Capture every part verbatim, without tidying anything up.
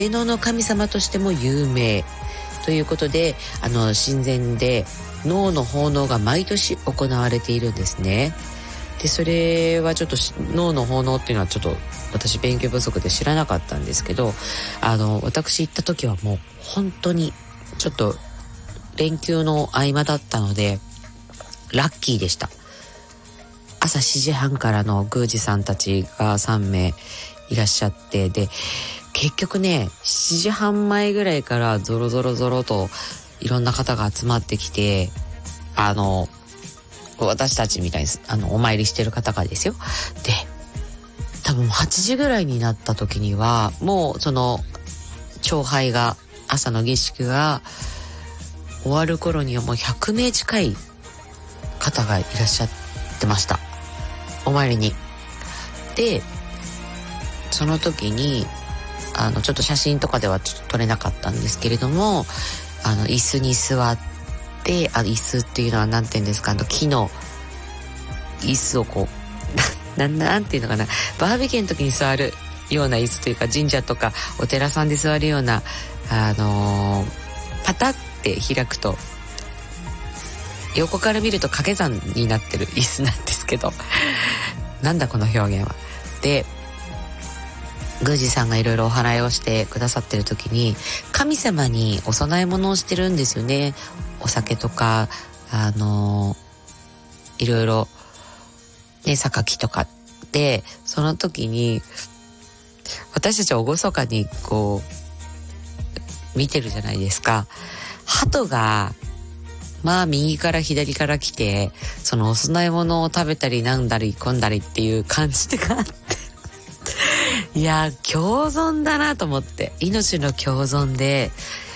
能の神様としても有名ということで、あの神前で能の奉納が毎年行われているんですね。でそれはちょっと能の奉納っていうのはちょっと私勉強不足で知らなかったんですけど、あの私行った時はもう本当にちょっと連休の合間だったのでラッキーでした。朝しちじはんからの宮司さんたちがさんめいいらっしゃって、で結局ねしちじはんまえぐらいからゾロゾロゾロといろんな方が集まってきて、あの私たちみたいにあのお参りしてる方がですよ。で多分はちじぐらいになった時にはもうその朝拝が朝の儀式が終わる頃にはもうひゃくめい近い方がいらっしゃってました、お参りに。でその時にあのちょっと写真とかではちょっと撮れなかったんですけれども、あの椅子に座ってあ椅子っていうのはなんていうんですか、あの木の椅子をこうな, なんていうのかなバーベキューの時に座るような椅子というか、神社とかお寺さんで座るようなあのー、パタって開くと横から見ると掛け算になってる椅子なんですけどなんだこの表現は。で宮司さんがいろいろお祓いをしてくださってる時に神様にお供え物をしてるんですよね。お酒とかあのー、いろいろね榊とかで、その時に私たちは厳かにこう見てるじゃないですか。鳩がまあ右から左から来てそのお供え物を食べたりなんだりこんだりっていう感じがあっていや共存だなと思って、命の共存で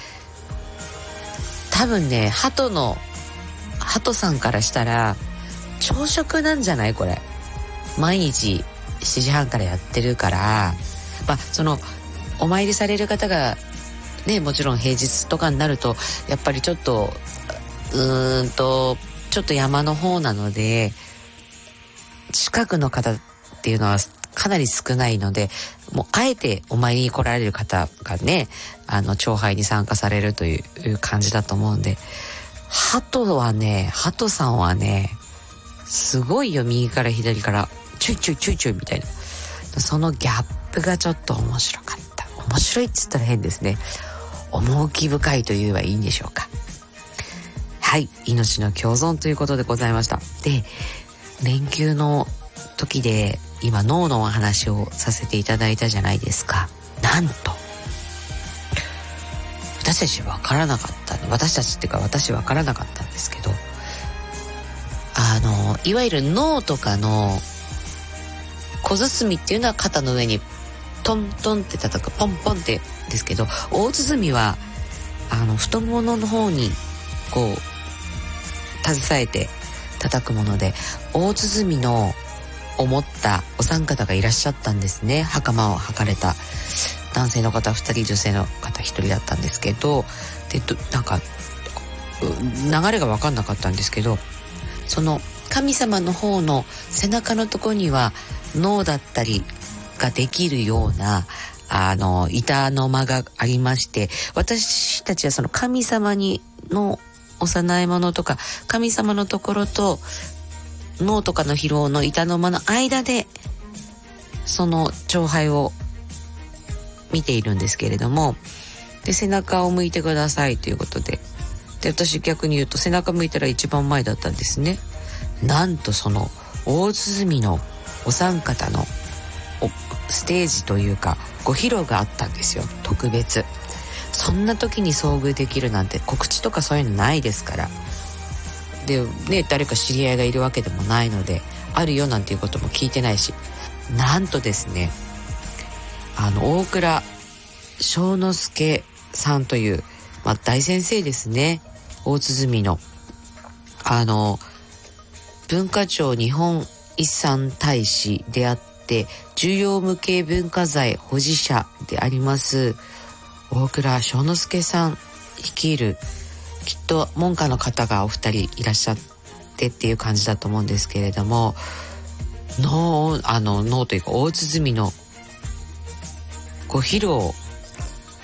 多分ね鳩の鳩さんからしたら朝食なんじゃないこれ。毎日しちじはんからやってるから、まあそのお参りされる方がねもちろん平日とかになるとやっぱりちょっとうーんとちょっと山の方なので近くの方っていうのはかなり少ないので、もうあえてお参りに来られる方がねあの朝拝に参加されるという感じだと思うんで、鳩はね鳩さんはねすごいよ、右から左からちょいちょいちょいちょいみたいな、そのギャップがちょっと面白かった。面白いって言ったら変ですね。趣深いと言えばいいんでしょうか。はい、命の共存ということでございました。で連休の時で今脳のお話をさせていただいたじゃないですか。なんと私たち分からなかった私たちっていうか私分からなかったんですけど、あのいわゆる脳とかの小包っていうのは肩の上にトントンって叩くポンポンってですけど、大包はあの太ももの方にこう携えて叩くもので、大包のを持ったお三方がいらっしゃったんですね。袴を履かれた男性の方ふたり、女性の方ひとりだったんですけど、でなんか流れが分かんなかったんですけど、その神様の方の背中のところには脳だったりができるようなあの板の間がありまして、私たちはその神様にのお供え物とか神様のところと脳とかの疲労の板の間の間でその朝拝を見ているんですけれども、で背中を向いてくださいということで、で私逆に言うと背中向いたら一番前だったんですね。なんとその大鼓のお三方のステージというかご披露があったんですよ、特別。そんな時に遭遇できるなんて告知とかそういうのないですから。でね、誰か知り合いがいるわけでもないので、あるよなんていうことも聞いてないし、なんとですね、あの大倉正之助さんという、まあ、大先生ですね。大鼓のあの文化庁日本遺産大使であって重要無形文化財保持者であります大倉正之助さん率いる、きっと門下の方がお二人いらっしゃってっていう感じだと思うんですけれども、能あの能というか大鼓のご披露